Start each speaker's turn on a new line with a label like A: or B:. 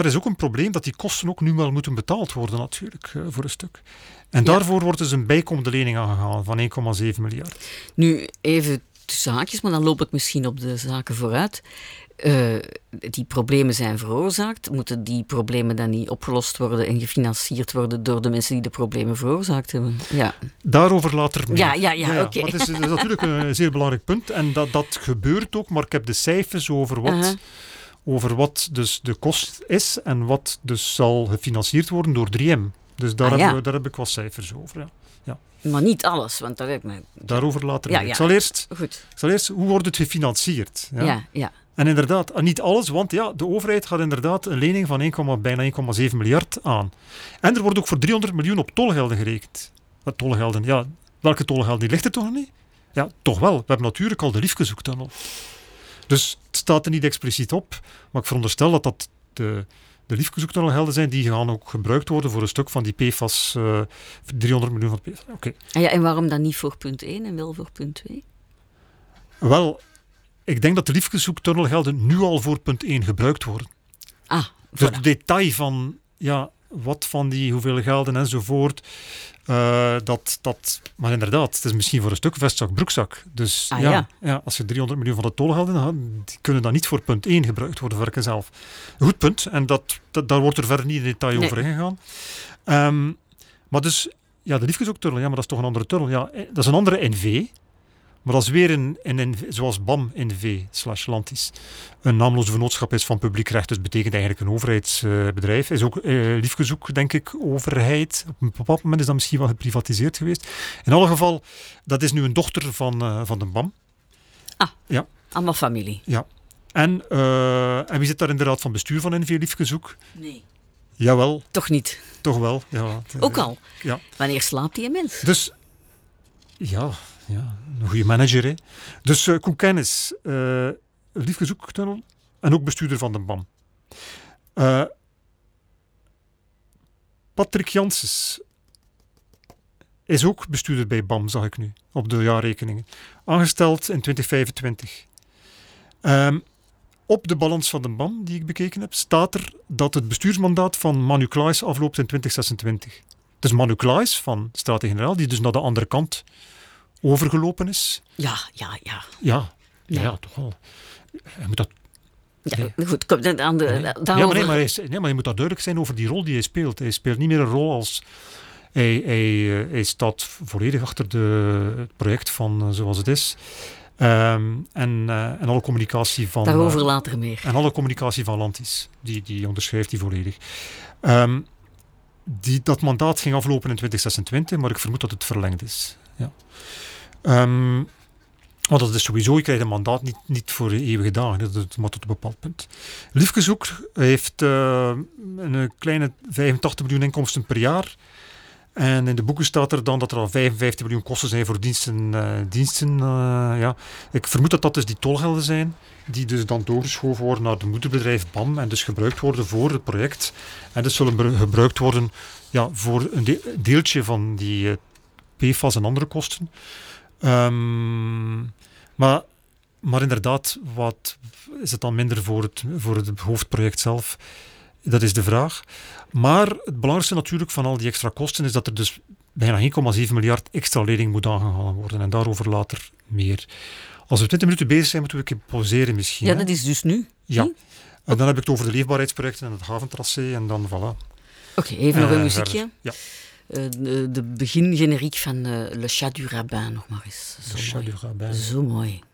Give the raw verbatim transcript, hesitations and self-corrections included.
A: er is ook een probleem dat die kosten ook nu wel moeten betaald worden natuurlijk, uh, voor een stuk. En ja. daarvoor wordt dus een bijkomende lening aangegaan van één komma zeven miljard.
B: Nu, even tussen haakjes, maar dan loop ik misschien op de zaken vooruit. Uh, die problemen zijn veroorzaakt. Moeten die problemen dan niet opgelost worden en gefinancierd worden door de mensen die de problemen veroorzaakt hebben? Ja.
A: Daarover later meer.
B: Ja, ja, ja, ja, ja. oké.
A: Okay. Het, het is natuurlijk een zeer belangrijk punt en dat, dat gebeurt ook, maar ik heb de cijfers over wat, uh-huh. over wat dus de kost is en wat dus zal gefinancierd worden door drie M. Dus daar,
B: ah,
A: hebben
B: ja.
A: we, daar heb ik wat cijfers over, ja. ja.
B: Maar niet alles, want daar heb ik me...
A: Daarover later
B: ja,
A: meer.
B: ja.
A: Ik zal eerst,
B: Goed.
A: ik zal eerst, hoe wordt het gefinancierd? Ja,
B: ja. ja.
A: En inderdaad, niet alles, want ja, de overheid gaat inderdaad een lening van één, bijna één komma zeven miljard aan. En er wordt ook voor driehonderd miljoen op tolgelden gerekend. Wat tolgelden? Ja, welke tolgelden? Die ligt er toch nog niet? Ja, toch wel. We hebben natuurlijk al de Liefkezoektunnel. Dus het staat er niet expliciet op, maar ik veronderstel dat dat de, de Liefkezoektunnelgelden zijn, die gaan ook gebruikt worden voor een stuk van die P F A S, uh, driehonderd miljoen van P F A S. Oké.
B: Okay. Ja, en waarom dan niet voor punt één en wel voor punt twee?
A: Wel... Ik denk dat de Liefkezoektunnelgelden nu al voor punt één gebruikt worden.
B: Ah, voilà.
A: Dus het detail van ja, wat van die hoeveel gelden enzovoort, uh, dat, dat, maar inderdaad, het is misschien voor een stuk vestzak, broekzak. Dus
B: ah,
A: ja,
B: ja.
A: Ja, als je driehonderd miljoen van de tolgelden had, die kunnen dan niet voor punt één gebruikt worden, werken zelf. Een goed punt, en dat, dat, daar wordt er verder niet in detail nee. over ingegaan. Um, maar dus, ja, de Liefkezoektunnel, ja, maar dat is toch een andere tunnel. Ja, dat is een andere N V. Maar dat is weer een, een, een zoals B A M N V slash Lantis een naamloze vennootschap is van publiek recht, dus betekent eigenlijk een overheidsbedrijf. Uh, is ook uh, Liefkezoek, denk ik, overheid. Op een bepaald moment is dat misschien wel geprivatiseerd geweest. In alle geval, dat is nu een dochter van, uh, van de B A M.
B: Ah,
A: ja.
B: Allemaal familie.
A: Ja. En, uh, en wie zit daar in de raad van bestuur van N V Liefkezoek?
B: Nee.
A: Jawel.
B: Toch niet?
A: Toch wel, ja.
B: Ook al?
A: Ja.
B: Wanneer slaapt die mens?
A: Dus, ja... Ja, een goede manager. Hè. Dus uh, Koen Kennis, uh, Liefkezoektunnel en ook bestuurder van de B A M. Uh, Patrick Janssens is ook bestuurder bij B A M, zag ik nu, op de jaarrekeningen. Aangesteld in twintig vijfentwintig. Um, op de balans van de B A M, die ik bekeken heb, staat er dat het bestuursmandaat van Manu Klaes afloopt in twintig zesentwintig. Dus Manu Klaes van Staten-Generaal, die dus naar de andere kant overgelopen is.
B: Ja, ja, ja.
A: Ja, ja, ja toch wel. Je moet dat...
B: Ja, ja. Goed, kom, dan, dan,
A: nee.
B: daarover...
A: Ja, maar, nee, maar, hij, nee, maar je moet dat duidelijk zijn over die rol die hij speelt. Hij speelt niet meer een rol als... Hij, hij, hij staat volledig achter de, het project van uh, zoals het is. Um, en, uh, en alle communicatie van...
B: Daarover uh, later meer.
A: En alle communicatie van Lantis. Die, die onderschrijft die volledig. Um, die, dat mandaat ging aflopen in twintig zesentwintig, maar ik vermoed dat het verlengd is. Ja. Um, want dat is sowieso, je krijgt een mandaat niet, niet voor eeuwige dagen, dat is maar tot een bepaald punt. Liefkezoek heeft uh, een kleine vijfentachtig miljoen inkomsten per jaar. En in de boeken staat er dan dat er al vijfenvijftig miljoen kosten zijn voor diensten. Uh, diensten uh, ja. Ik vermoed dat dat dus die tolgelden zijn, die dus dan doorgeschoven worden naar het moederbedrijf B A M en dus gebruikt worden voor het project. En dus zullen be- gebruikt worden ja, voor een de- deeltje van die uh, P F A S en andere kosten. Um, maar, maar inderdaad, wat is het dan minder voor het, voor het hoofdproject zelf? Dat is de vraag. Maar het belangrijkste natuurlijk van al die extra kosten is dat er dus bijna één komma zeven miljard extra lening moet aangegaan worden. En daarover later meer. Als we twintig minuten bezig zijn, moeten we een keer pauzeren misschien.
B: Ja,
A: hè?
B: dat is dus nu.
A: Ja.
B: Hm?
A: En dan heb ik het over de leefbaarheidsprojecten en het haventracé en dan voilà.
B: Oké, okay, even nog een
A: uh,
B: muziekje.
A: Ja.
B: Uh, de, de begingeneriek van uh, Le Chat du Rabbin nog maar eens. Zo
A: Le Chat
B: mooi.
A: du Rabbin.
B: Zo mooi.